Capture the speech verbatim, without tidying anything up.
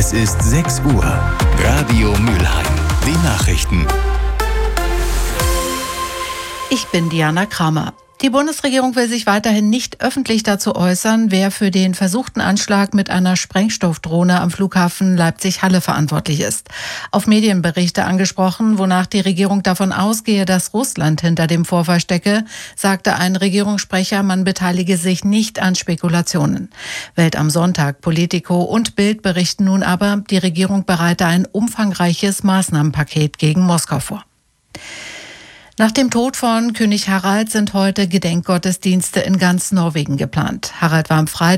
Es ist sechs Uhr. Radio Mülheim. Die Nachrichten. Ich bin Diana Kramer. Die Bundesregierung will sich weiterhin nicht öffentlich dazu äußern, wer für den versuchten Anschlag mit einer Sprengstoffdrohne am Flughafen Leipzig-Halle verantwortlich ist. Auf Medienberichte angesprochen, wonach die Regierung davon ausgehe, dass Russland hinter dem Vorfall stecke, sagte ein Regierungssprecher, man beteilige sich nicht an Spekulationen. Welt am Sonntag, Politico und Bild berichten nun aber, die Regierung bereite ein umfangreiches Maßnahmenpaket gegen Moskau vor. Nach dem Tod von König Harald sind heute Gedenkgottesdienste in ganz Norwegen geplant. Harald war am Freitag